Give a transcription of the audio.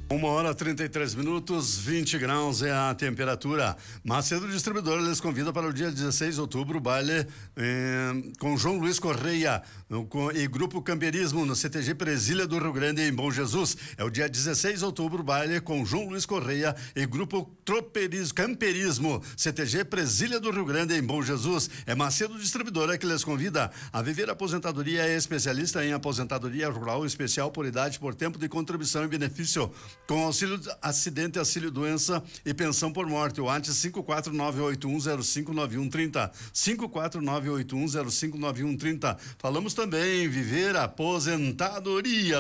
1h33, 20 graus é a temperatura. Macedo Distribuidora lhes convida para o dia 16 de outubro, baile com João Luiz Correia e Grupo Camperismo no CTG Presília do Rio Grande, em Bom Jesus. É o dia 16 de outubro, baile com João Luiz Correia e Grupo Camperismo, CTG Presília do Rio Grande, em Bom Jesus. É Macedo Distribuidora que lhes convida a viver a aposentadoria. É especialista em aposentadoria rural especial por idade, por tempo de contribuição e benefício, com auxílio acidente, auxílio doença e pensão por morte. O WhatsApp 54981059130, 54981059130. Falamos também em viver a aposentadoria.